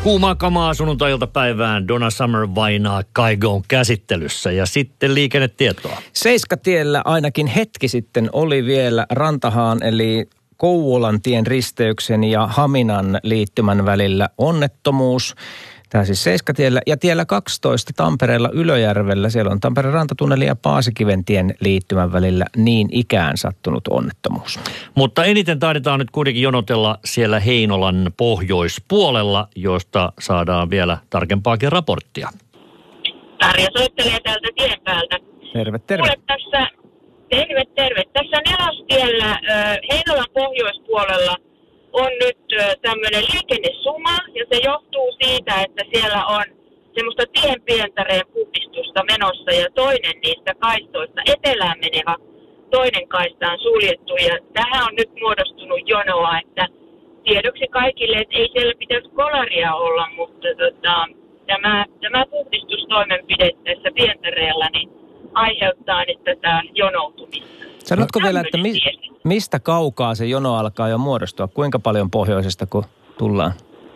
Kuumaa kamaa sunnuntai-iltapäivään. Donna Summer vainaa Kaigon käsittelyssä ja sitten liikennetietoa. Seiskatiellä ainakin hetki sitten oli vielä Rantahaan eli Kouvolantien risteyksen ja Haminan liittymän välillä onnettomuus. Tämä siis Seiskatiellä ja tiellä 12 Tampereella Ylöjärvellä. Siellä on Tampereen rantatunneli ja Paasikiventien liittymän välillä niin ikään sattunut onnettomuus. Mutta eniten taidetaan nyt kuitenkin jonotella siellä Heinolan pohjoispuolella, josta saadaan vielä tarkempaakin raporttia. Tarja soittelee täältä tien päältä. Terve, terve. Kuule terve. Tässä Nelostiellä Heinolan pohjoispuolella on nyt tämmöinen liikennesuma, ja se johtuu siitä, että siellä on semmoista tienpientareen puhdistusta menossa, ja toinen niistä kaistoista etelään menevä, toinen kaista on suljettu, ja tähän on nyt muodostunut jonoa, että tiedoksi kaikille, että ei siellä pitäisi kolaria olla, mutta tämä puhdistustoimenpide tässä pientareella niin aiheuttaa nyt tätä jonoutumista. Sanotko vielä, että mistä kaukaa se jono alkaa jo muodostua? Kuinka paljon pohjoisesta kun tullaan?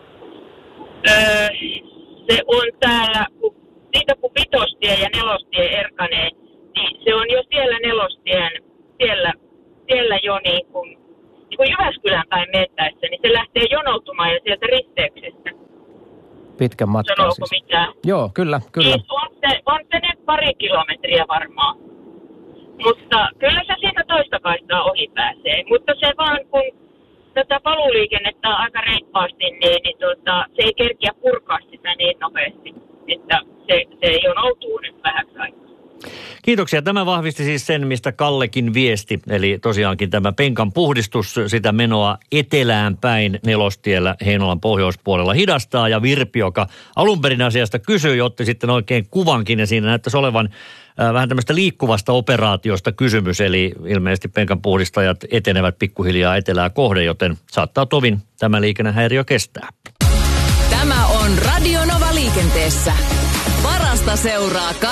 Se on täällä, siitä kun Vitostie ja Nelostie erkanee, niin se on jo siellä Nelostien, siellä jo niin kuin Jyväskylän päin mentäessä, niin se lähtee jonoutumaan jo sieltä risteyksestä. Pitkän matkan Sanooko siis. mitään? Joo, kyllä. Niin on se nyt 2 kilometriä varmaan. Mutta kyllä se siitä toista kaistaa ohi pääsee. Mutta se vaan, kun tätä paluuliikennettä on aika reippaasti, niin se ei kerkiä purkaa sitä niin nopeasti. Että se jonoutuu nyt vähäksi aikaa. Kiitoksia. Tämä vahvisti siis sen, mistä Kallekin viesti. Eli tosiaankin tämä penkan puhdistus, sitä menoa etelään päin Nelostiellä Heinolan pohjoispuolella hidastaa. Ja Virpi, joka alun perin asiasta kysyi, otti sitten oikein kuvankin ja siinä näyttäisi olevan vähän tämmöistä liikkuvasta operaatiosta kysymys. Eli ilmeisesti penkan puhdistajat etenevät pikkuhiljaa etelää kohden, joten saattaa tovin tämä liikennehäiriö kestää. Tämä on Radio Nova liikenteessä. Parasta seuraa